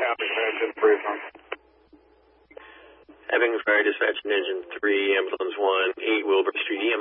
Engine 3 from. Having Fire Dispatch and Engine 3, Ambulance 1, 8 Wilbur Street,